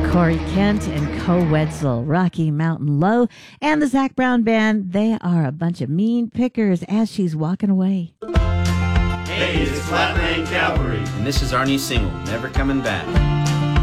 Corey Kent and Co Wetzel, Rocky Mountain Low, and the Zac Brown Band. They are a bunch of mean pickers as she's walking away. Hey, it's Flatland Cavalry. And this is our new single, Never Coming Back.